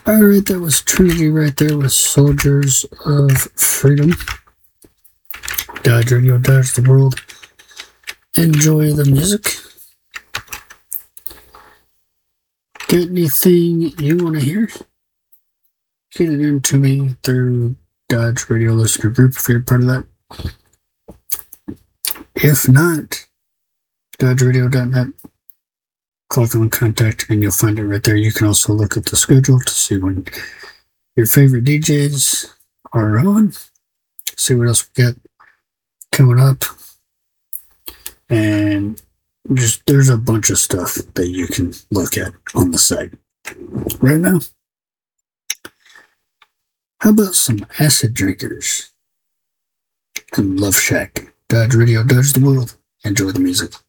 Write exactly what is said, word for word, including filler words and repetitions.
All right, that was Trinity right there with Soldiers of Freedom. Dodge Radio, Dodge the World. Enjoy the music. Got anything you want to hear? Get it in to me through Dodge Radio Listener Group if you're part of that. If not, dodge radio dot net. Click on contact and you'll find it right there. You can also look at the schedule to see when your favorite D Js are on. See what else we got coming up. And just there's a bunch of stuff that you can look at on the site right now. How about some Acid Drinkers and Love Shack? Dodge Radio, Dodge the World. Enjoy the music.